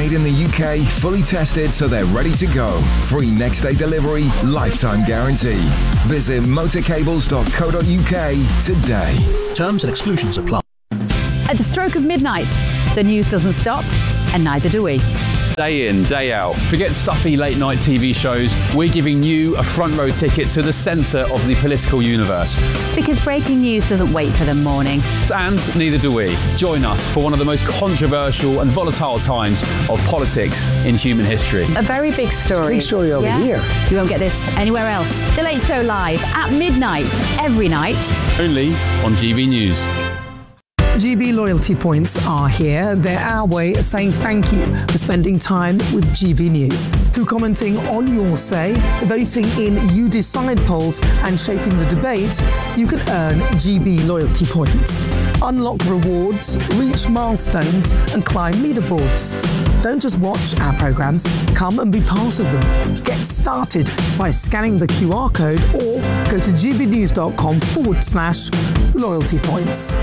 made in the UK, fully tested so they're ready to go. Free next day delivery, lifetime guarantee. Visit motorcables.co.uk today. Terms and exclusions apply. At the stroke of midnight, the news doesn't stop, and neither do we. Day in, day out. Forget stuffy late night TV shows. We're giving you a front row ticket to the centre of the political universe. Because breaking news doesn't wait for the morning. And neither do we. Join us for one of the most controversial and volatile times of politics in human history. A very big story. Big story over here. You won't get this anywhere else. The Late Show live at midnight, every night. Only on GB News. GB loyalty points are here. They're our way of saying thank you for spending time with GB News. Through commenting on your say, voting in You Decide polls and shaping the debate, you can earn GB loyalty points. Unlock rewards, reach milestones and climb leaderboards. Don't just watch our programmes, come and be part of them. Get started by scanning the QR code or go to gbnews.com/loyalty points.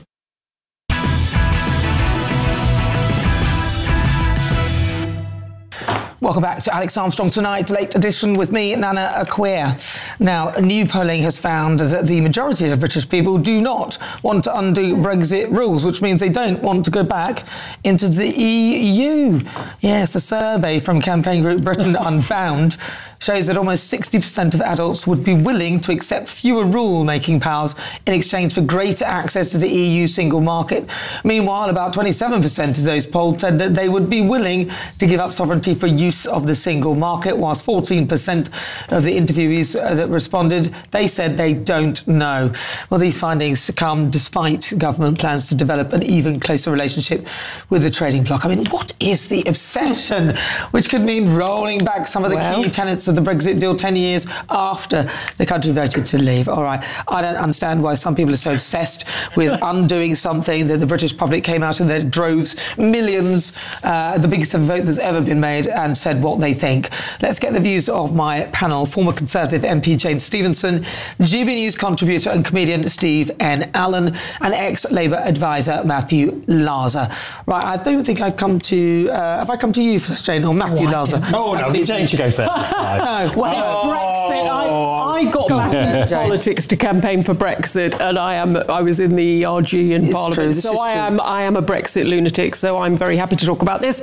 Welcome back to Alex Armstrong Tonight, late edition with me, Nana Acquia. Now, new polling has found that the majority of British people do not want to undo Brexit rules, which means they don't want to go back into the EU. Yes, a survey from campaign group Britain Unbound shows that almost 60% of adults would be willing to accept fewer rule-making powers in exchange for greater access to the EU single market. Meanwhile, about 27% of those polled said that they would be willing to give up sovereignty for use of the single market, whilst 14% of the interviewees that responded, they said they don't know. Well, these findings come despite government plans to develop an even closer relationship with the trading bloc. I mean, what is the obsession? Which could mean rolling back some of the key tenets of the Brexit deal 10 years after the country voted to leave. All right, I don't understand why some people are so obsessed with undoing something that the British public came out in their droves, millions, the biggest vote that's ever been made, and said what they think. Let's get the views of my panel. Former Conservative MP Jane Stevenson, GB News contributor and comedian Steve N. Allen, and ex-Labour advisor Matthew Laza. Right, I don't think I've come to... have I come to you first, Jane, or Matthew Laza? Oh, no, Jane should go first this time. No. Well, Brexit. I got back into politics to campaign for Brexit, and I was in the ERG in Parliament, so I am a Brexit lunatic. So I'm very happy to talk about this.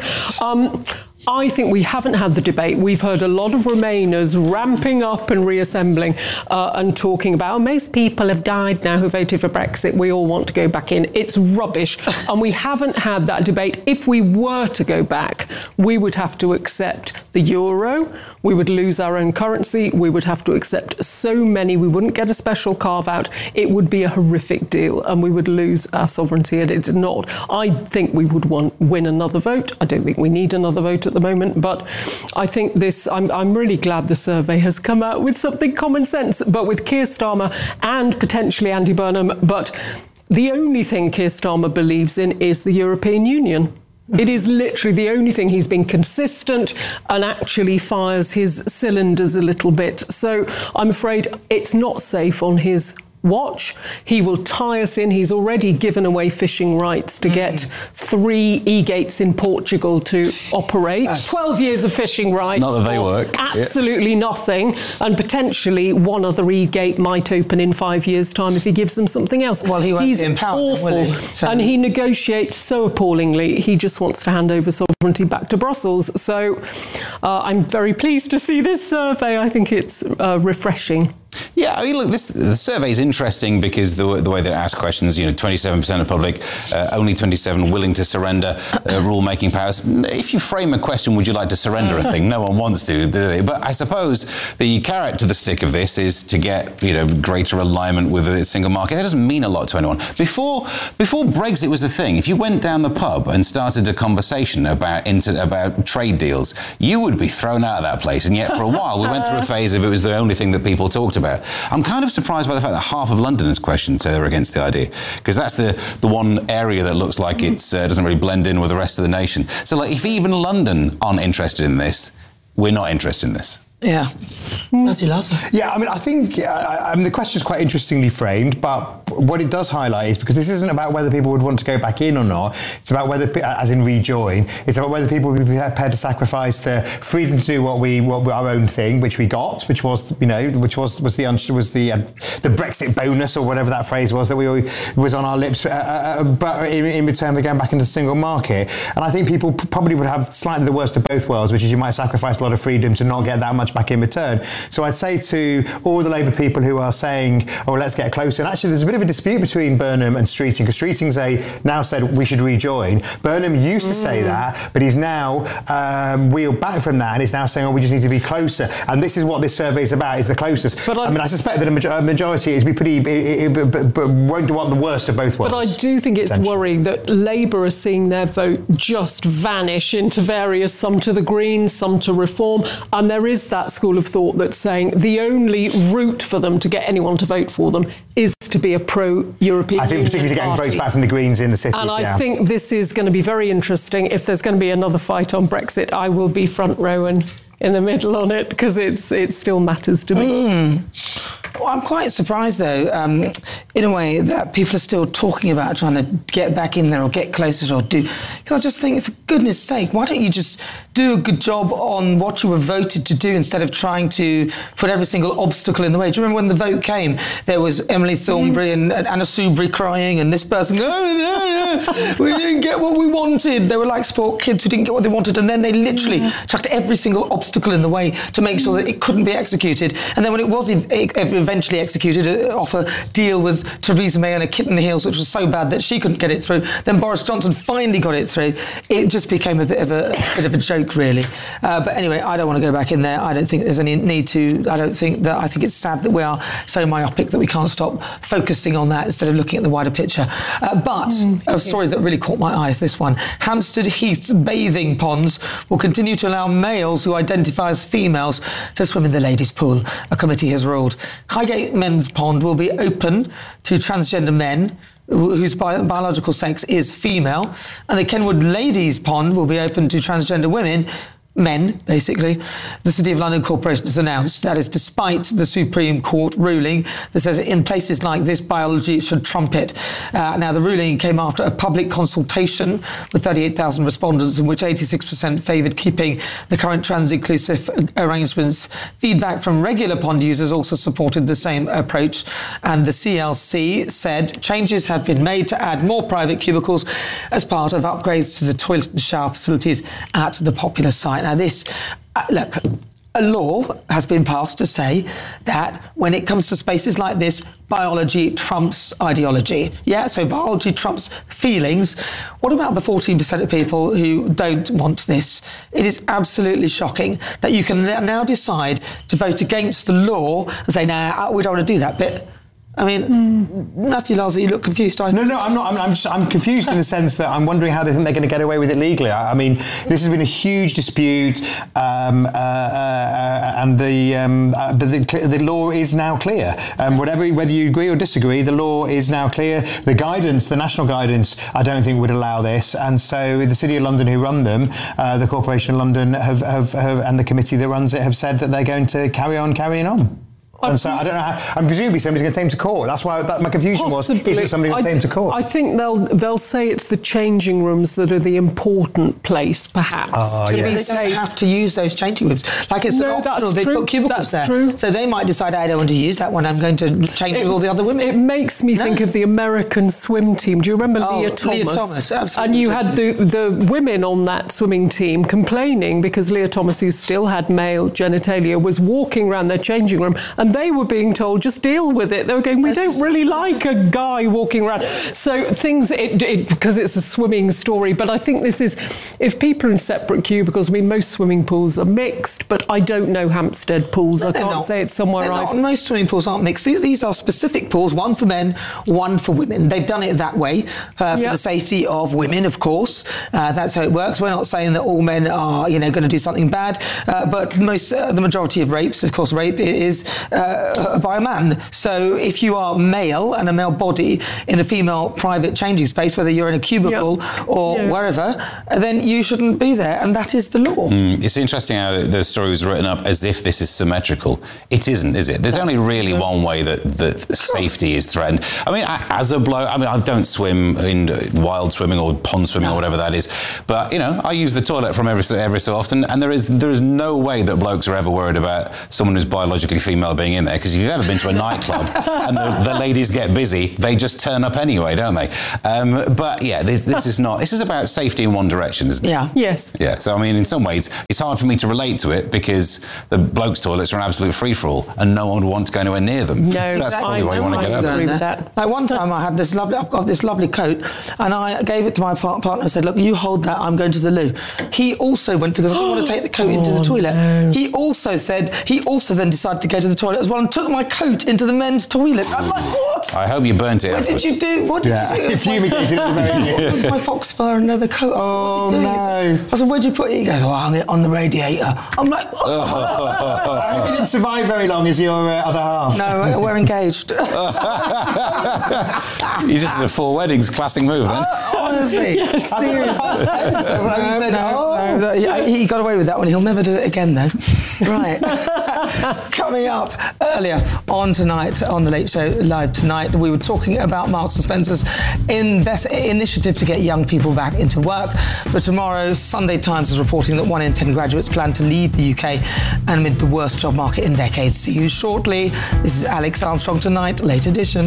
I think we haven't had the debate. We've heard a lot of Remainers ramping up and reassembling and talking about most people have died now who voted for Brexit. We all want to go back in. It's rubbish. And we haven't had that debate. If we were to go back, we would have to accept the euro. We would lose our own currency. We would have to accept so many. We wouldn't get a special carve out. It would be a horrific deal and we would lose our sovereignty. And it's not. I think we would win another vote. I don't think we need another vote at the moment, but I think I'm really glad the survey has come out with something common sense, but with Keir Starmer and potentially Andy Burnham. But the only thing Keir Starmer believes in is the European Union. It is literally the only thing. He's been consistent and actually fires his cylinders a little bit. So I'm afraid it's not safe on his watch. He will tie us in. He's already given away fishing rights to get 3 e-gates in Portugal to operate. 12 years of fishing rights. Not that they work. Absolutely nothing. And potentially one other e-gate might open in 5 years' time if he gives them something else. Well, he won't He's be empowered, awful. will he? So... And he negotiates so appallingly. He just wants to hand over sovereignty back to Brussels. So I'm very pleased to see this survey. I think it's refreshing. Yeah, I mean, look, the survey is interesting because the way that it asks questions, 27% of public, only 27 willing to surrender rule-making powers. If you frame a question, would you like to surrender a thing? No one wants to, do they? But I suppose the carrot to the stick of this is to get, greater alignment with the single market. That doesn't mean a lot to anyone. Before Brexit was a thing, if you went down the pub and started a conversation about trade deals, you would be thrown out of that place. And yet, for a while, we went through a phase of it was the only thing that people talked about. I'm kind of surprised by the fact that half of London has questioned are against the idea, because that's the one area that looks like it doesn't really blend in with the rest of the nation. So, if even London aren't interested in this, we're not interested in this. Yeah. Yeah, I mean, I think the question is quite interestingly framed, but what it does highlight is, because this isn't about whether people would want to go back in or not, it's about whether, as in rejoin, it's about whether people would be prepared to sacrifice the freedom to do what our own thing, which we got, which was the Brexit bonus, or whatever that phrase was that was on our lips, but in return for going back into the single market. And I think people probably would have slightly the worst of both worlds, which is you might sacrifice a lot of freedom to not get that much back in return. So I'd say to all the Labour people who are saying, oh, let's get closer, and actually there's a bit of a dispute between Burnham and Streeting, because Streeting's now said we should rejoin. Burnham used to say that, but he's now wheeled back from that, and he's now saying, oh, we just need to be closer. And this is what this survey is about, is the closest. But I suspect that a majority is but won't want the worst of both worlds. But I do think it's worrying that Labour are seeing their vote just vanish into various, some to the Greens, some to Reform, and there is that school of thought that's saying the only route for them to get anyone to vote for them is to be a pro-European I think particularly getting votes back from the Greens in the cities. And I think this is going to be very interesting. If there's going to be another fight on Brexit, I will be front row and in the middle on it, because it still matters to me. Well, I'm quite surprised, though, in a way, that people are still talking about trying to get back in there or get closer or do... Because I just think, for goodness sake, why don't you just do a good job on what you were voted to do instead of trying to put every single obstacle in the way? Do you remember when the vote came? There was Emily Thornberry and Anna Soubry crying, and this person going, no, we didn't get what we wanted. They were like sport kids who didn't get what they wanted, and then they literally chucked every single obstacle in the way to make sure that it couldn't be executed. And then when it was eventually executed, off a deal with Theresa May and a kit in the heels, which was so bad that she couldn't get it through, then Boris Johnson finally got it through. It just became a bit of a joke, really. But anyway, I don't want to go back in there. I don't think there's any need to. I think it's sad that we are so myopic that we can't stop focusing on that instead of looking at the wider picture. But a story that really caught my eye is this one. Hampstead Heath's bathing ponds will continue to allow males who identify as females to swim in the ladies' pool, a committee has ruled. Highgate Men's Pond will be open to transgender men whose biological sex is female, and the Kenwood Ladies Pond will be open to transgender men, basically. The City of London Corporation has announced that is despite the Supreme Court ruling that says in places like this, biology should trump it. Now, the ruling came after a public consultation with 38,000 respondents, in which 86% favoured keeping the current trans-inclusive arrangements. Feedback from regular pond users also supported the same approach, and the CLC said changes have been made to add more private cubicles as part of upgrades to the toilet and shower facilities at the popular site. Now, this, look, a law has been passed to say that when it comes to spaces like this, biology trumps ideology. Yeah, so biology trumps feelings. What about the 14% of people who don't want this? It is absolutely shocking that you can now decide to vote against the law and say, nah, we don't want to do that bit. I mean, Matthew Larser, you look confused. No, I'm not. I'm confused in the sense that I'm wondering how they think they're going to get away with it legally. I mean, this has been a huge dispute, and the law is now clear. Whether you agree or disagree, the law is now clear. The guidance, the national guidance, I don't think would allow this, and so the City of London, who run them, the Corporation of London, have and the committee that runs it, have said that they're going to carry on. And so I don't know how. I'm presumably somebody's going to take him to court. That's why my confusion was: is it somebody going to take him to court? I think they'll say it's the changing rooms that are the important place, perhaps. Yes. They don't have to use those changing rooms. Like it's optional. They put cubicles there. True. So they might decide, I don't want to use that one. I'm going to change with all the other women. It makes me think of the American swim team. Do you remember Leah Thomas? Leah Thomas, absolutely. And you had the women on that swimming team complaining because Leah Thomas, who still had male genitalia, was walking around their changing room, and they were being told, just deal with it. They were going, we don't really like a guy walking around. So things, because it's a swimming story, but I think this is, if people are in separate cubicles, I mean, most swimming pools are mixed, but I don't know Hampstead pools. I can't say it's somewhere I've... Most swimming pools aren't mixed. These are specific pools, one for men, one for women. They've done it that way for the safety of women, of course. That's how it works. We're not saying that all men are, going to do something bad, but the majority of rapes, of course, rape is by a man. So if you are male and a male body in a female private changing space, whether you're in a cubicle or wherever, then you shouldn't be there, and that is the law. It's interesting how the story was written up as if this is symmetrical. It isn't, is it? There's only really one way that safety is threatened. I mean, as a bloke, I don't swim in wild swimming or pond swimming or whatever that is, but I use the toilet from every so often, and there is no way that blokes are ever worried about someone who's biologically female being in there, because if you've ever been to a nightclub and the ladies get busy, they just turn up anyway, don't they? But yeah, this is about safety in one direction, isn't it? Yeah. Yes. Yeah. So I mean, in some ways, it's hard for me to relate to it because the blokes' toilets are an absolute free-for-all, and no one would want to go anywhere near them. No, that's probably why you want to get I over agree it. with that. Like one time I've got this lovely coat, and I gave it to my partner and said, look, you hold that, I'm going to the loo. He also went to, because I didn't want to take the coat into the toilet. No. He also then decided to go to the toilet as well and took my coat into the men's toilet. I'm like, what? I hope you burnt it. What did you do? What did you do? Fumigated at the very end. It was my fox fur and leather coat. Oh, no. I said, where'd you put it? He goes, I hung it on the radiator. I'm like, You didn't survive very long as your other half. No, we're engaged. You just did 4 weddings, classic move then. Honestly. Yes, I think you were fast tense. No, he got away with that one. He'll never do it again, though. Right. Coming up earlier on tonight, on The Late Show Live tonight, we were talking about Marks & Spencer's initiative to get young people back into work. But tomorrow, Sunday Times is reporting that 1 in 10 graduates plan to leave the UK and amid the worst job market in decades. See you shortly. This is Alex Armstrong Tonight, late edition.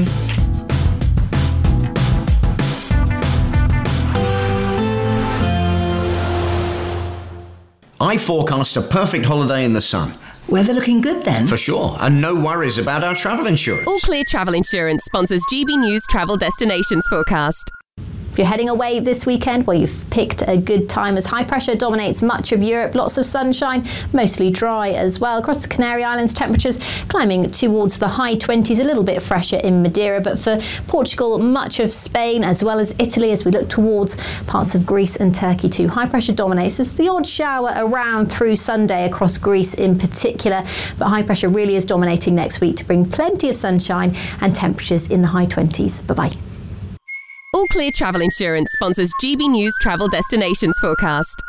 I forecast a perfect holiday in the sun. Weather looking good then? For sure, and no worries about our travel insurance. All Clear Travel Insurance sponsors GB News Travel Destinations Forecast. If you're heading away this weekend, well, you've picked a good time as high pressure dominates much of Europe. Lots of sunshine, mostly dry as well. Across the Canary Islands, temperatures climbing towards the high 20s, a little bit fresher in Madeira. But for Portugal, much of Spain, as well as Italy, as we look towards parts of Greece and Turkey too. High pressure dominates. There's the odd shower around through Sunday across Greece in particular. But high pressure really is dominating next week to bring plenty of sunshine and temperatures in the high 20s. Bye-bye. All Clear Travel Insurance sponsors GB News Travel Destinations Forecast.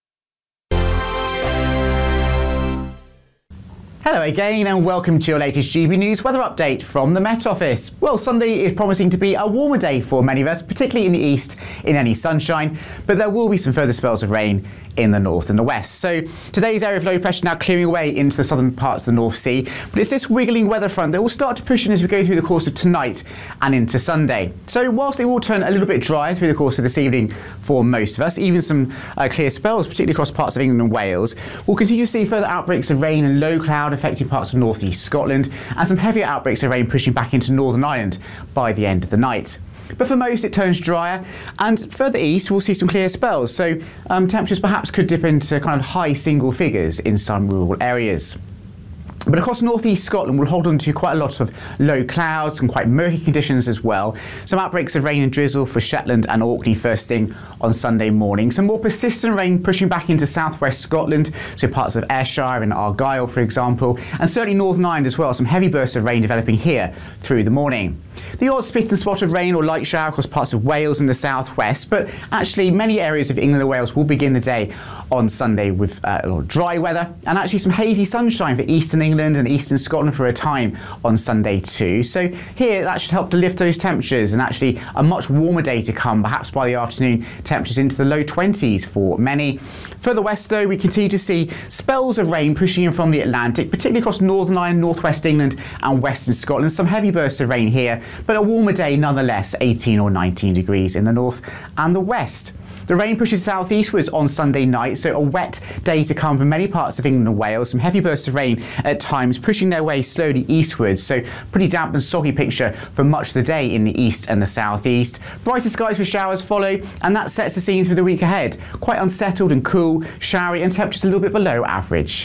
Hello again and welcome to your latest GB News weather update from the Met Office. Well, Sunday is promising to be a warmer day for many of us, particularly in the east in any sunshine, but there will be some further spells of rain in the north and the west. So today's area of low pressure now clearing away into the southern parts of the North Sea, but it's this wiggling weather front that will start to push in as we go through the course of tonight and into Sunday. So whilst it will turn a little bit dry through the course of this evening for most of us, even some clear spells, particularly across parts of England and Wales, we'll continue to see further outbreaks of rain and low cloud affecting parts of North East Scotland, and some heavier outbreaks of rain pushing back into Northern Ireland by the end of the night. But for most, it turns drier, and further east, we'll see some clear spells, so temperatures perhaps could dip into kind of high single figures in some rural areas. But across northeast Scotland, we'll hold on to quite a lot of low clouds and quite murky conditions as well. Some outbreaks of rain and drizzle for Shetland and Orkney first thing on Sunday morning. Some more persistent rain pushing back into southwest Scotland, so parts of Ayrshire and Argyll, for example, and certainly Northern Ireland as well. Some heavy bursts of rain developing here through the morning. The odd spit and spot of rain or light shower across parts of Wales and the southwest, but actually many areas of England and Wales will begin the day on Sunday with a lot of dry weather, and actually some hazy sunshine for eastern England and eastern Scotland for a time on Sunday too. So here that should help to lift those temperatures, and actually a much warmer day to come, perhaps by the afternoon temperatures into the low 20s for many. Further west though, we continue to see spells of rain pushing in from the Atlantic, particularly across Northern Ireland, northwest England and western Scotland. Some heavy bursts of rain here, but a warmer day nonetheless, 18 or 19 degrees in the north and the west. The rain pushes southeastwards on Sunday night, so a wet day to come for many parts of England and Wales. Some heavy bursts of rain at times pushing their way slowly eastwards, so pretty damp and soggy picture for much of the day in the east and the southeast. Brighter skies with showers follow, and that sets the scene for the week ahead. Quite unsettled and cool, showery, and temperatures a little bit below average.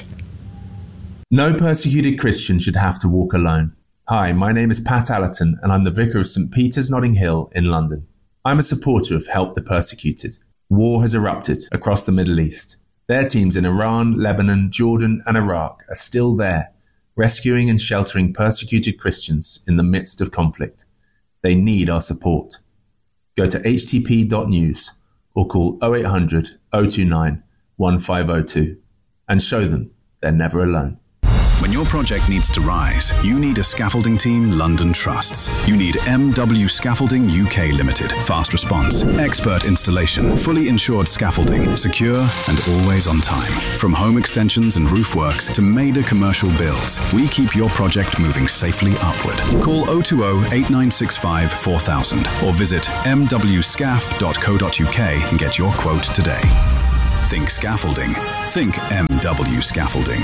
No persecuted Christian should have to walk alone. Hi, my name is Pat Allerton, and I'm the Vicar of St Peter's Notting Hill in London. I'm a supporter of Help the Persecuted. War has erupted across the Middle East. Their teams in Iran, Lebanon, Jordan and Iraq are still there, rescuing and sheltering persecuted Christians in the midst of conflict. They need our support. Go to htp.news or call 0800 029 1502 and show them they're never alone. When your project needs to rise, you need a scaffolding team London trusts. You need MW Scaffolding UK Limited. Fast response, expert installation, fully insured scaffolding, secure and always on time. From home extensions and roof works to major commercial builds, we keep your project moving safely upward. Call 020 8965 4000 or visit mwscaf.co.uk and get your quote today. Think scaffolding. Think MW Scaffolding.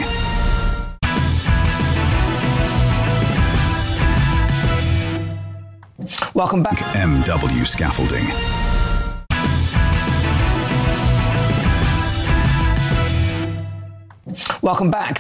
Welcome back. MW Scaffolding. Welcome back.